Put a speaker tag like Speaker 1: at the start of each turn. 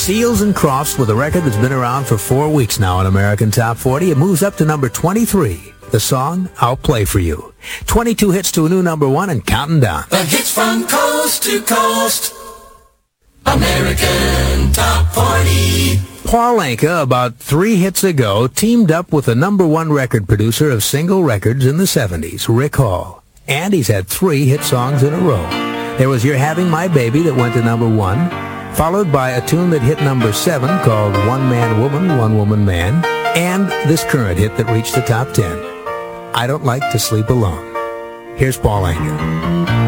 Speaker 1: Seals and Crofts with a record that's been around for 4 weeks now on American Top 40. It moves up to number 23. The song, I'll Play For You. 22 hits to a new number 1 and counting down.
Speaker 2: The hits from coast to coast. American Top 40.
Speaker 1: Paul Anka, about 3 hits ago, teamed up with the number 1 record producer of single records in the 70s, Rick Hall. And he's had 3 hit songs in a row. There was You're Having My Baby that went to number 1, followed by a tune that hit number 7 called One Man Woman, One Woman Man, and this current hit that reached the top 10, I Don't Like to Sleep Alone. Here's Paul Anka.